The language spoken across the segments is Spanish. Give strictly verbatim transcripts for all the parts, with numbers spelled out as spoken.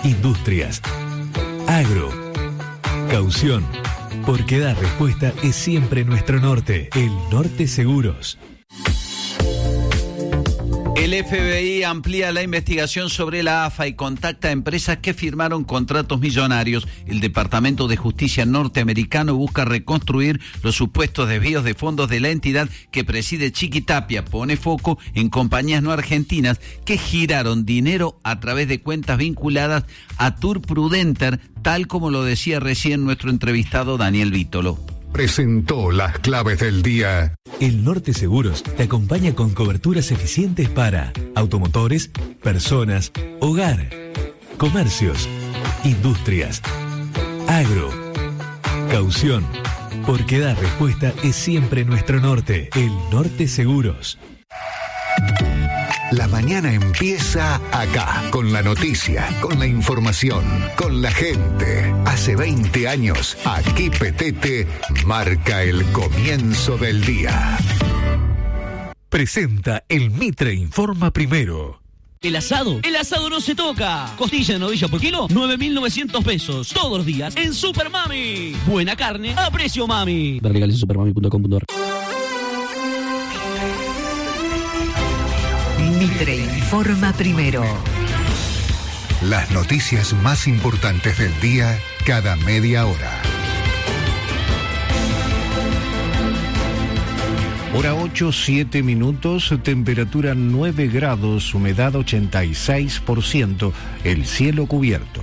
industrias, agro, caución. Porque dar respuesta es siempre nuestro norte. El Norte Seguros. El F B I amplía la investigación sobre la A F A y contacta a empresas que firmaron contratos millonarios. El Departamento de Justicia norteamericano busca reconstruir los supuestos desvíos de fondos de la entidad que preside Chiquitapia. Pone foco en compañías no argentinas que giraron dinero a través de cuentas vinculadas a Tour Prudenter, tal como lo decía recién nuestro entrevistado Daniel Vítolo. Presentó las claves del día. El Norte Seguros te acompaña con coberturas eficientes para automotores, personas, hogar, comercios, industrias, agro, caución. Porque dar respuesta es siempre nuestro norte. El Norte Seguros. La mañana empieza acá, con la noticia, con la información, con la gente. Hace veinte años, aquí Petete marca el comienzo del día. Presenta el Mitre Informa Primero. El asado, el asado no se toca. Costilla de novilla por kilo, nueve mil novecientos pesos. Todos los días en Super Mami. Buena carne a precio mami. Ver legales en supermami punto com punto a r. Mitre Informa Primero. Las noticias más importantes del día cada media hora. Hora ocho, siete minutos, temperatura nueve grados, humedad ochenta y seis por ciento, el cielo cubierto.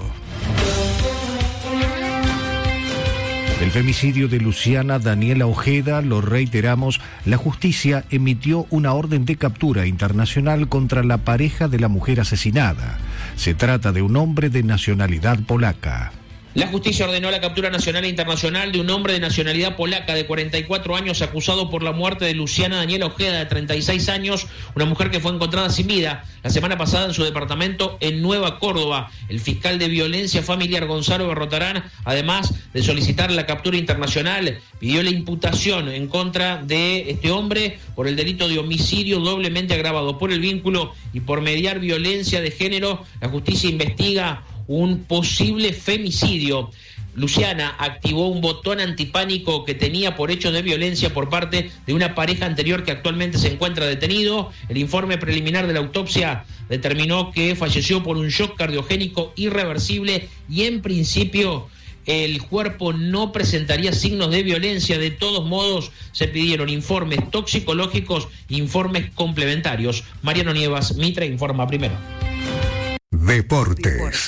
El femicidio de Luciana Daniela Ojeda, lo reiteramos, la justicia emitió una orden de captura internacional contra la pareja de la mujer asesinada. Se trata de un hombre de nacionalidad polaca. La justicia ordenó la captura nacional e internacional de un hombre de nacionalidad polaca de cuarenta y cuatro años acusado por la muerte de Luciana Daniela Ojeda, de treinta y seis años, una mujer que fue encontrada sin vida la semana pasada en su departamento en Nueva Córdoba. El fiscal de violencia familiar Gonzalo Berrotarán, además de solicitar la captura internacional, pidió la imputación en contra de este hombre por el delito de homicidio doblemente agravado por el vínculo y por mediar violencia de género. La justicia investiga un posible femicidio. Luciana activó un botón antipánico que tenía por hechos de violencia por parte de una pareja anterior que actualmente se encuentra detenido. El informe preliminar de la autopsia determinó que falleció por un shock cardiogénico irreversible y en principio el cuerpo no presentaría signos de violencia. De todos modos, se pidieron informes toxicológicos, informes complementarios. Mariano Nievas, Mitre Informa Primero. Deportes.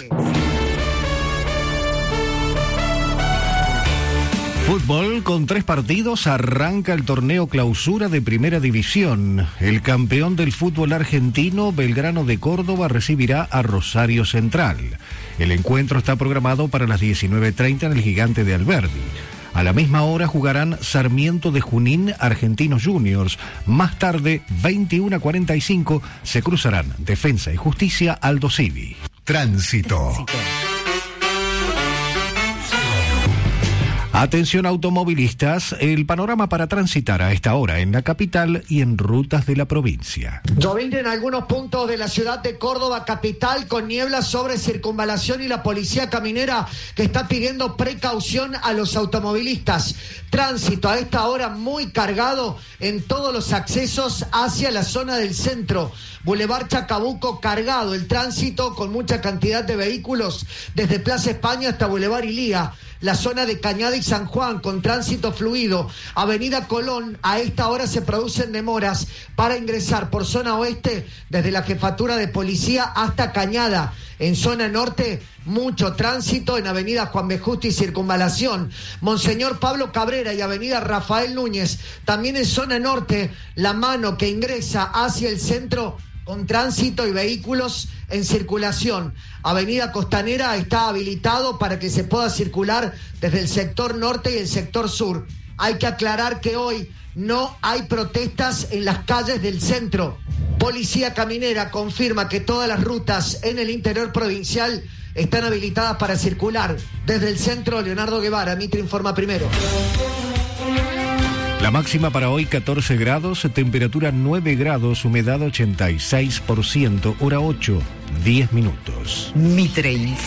Fútbol, con tres partidos arranca el torneo clausura de Primera División. El campeón del fútbol argentino, Belgrano de Córdoba, recibirá a Rosario Central. El encuentro está programado para las diecinueve treinta en el Gigante de Alberdi. A la misma hora jugarán Sarmiento de Junín, Argentinos Juniors. Más tarde, veintiuna cuarenta y cinco, se cruzarán Defensa y Justicia, Aldo Civi. Tránsito. Atención automovilistas, el panorama para transitar a esta hora en la capital y en rutas de la provincia. Lloviendo en algunos puntos de la ciudad de Córdoba capital, con niebla sobre circunvalación y la policía caminera que está pidiendo precaución a los automovilistas. Tránsito a esta hora muy cargado en todos los accesos hacia la zona del centro. Boulevard Chacabuco cargado, el tránsito con mucha cantidad de vehículos desde Plaza España hasta Boulevard Ilía. La zona de Cañada y San Juan con tránsito fluido. Avenida Colón, a esta hora se producen demoras para ingresar por zona oeste desde la jefatura de policía hasta Cañada. En zona norte, mucho tránsito en Avenida Juan B. Justo y Circunvalación. Monseñor Pablo Cabrera y Avenida Rafael Núñez. También en zona norte, la mano que ingresa hacia el centro con tránsito y vehículos en circulación. Avenida Costanera está habilitado para que se pueda circular desde el sector norte y el sector sur. Hay que aclarar que hoy no hay protestas en las calles del centro. Policía Caminera confirma que todas las rutas en el interior provincial están habilitadas para circular. Desde el centro, Leonardo Guevara, Mitre Informa Primero. La máxima para hoy catorce grados, temperatura nueve grados, humedad ochenta y seis por ciento, hora ocho, diez minutos. Mitre